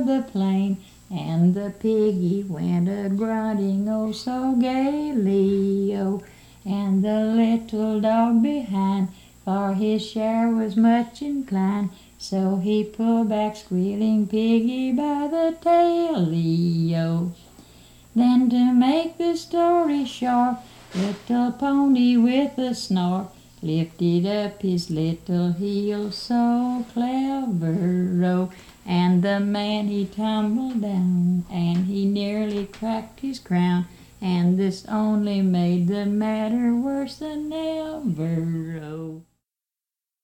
the plain, and the piggy went a-grunting oh so gaily, oh, and the little dog behind for his share was much inclined, so he pulled back squealing piggy by the taily, oh. Then to make the story short, little pony with a snort lifted up his little heels so clever, oh, and the man he tumbled down, and he nearly cracked his crown, and this only made the matter worse than ever, oh.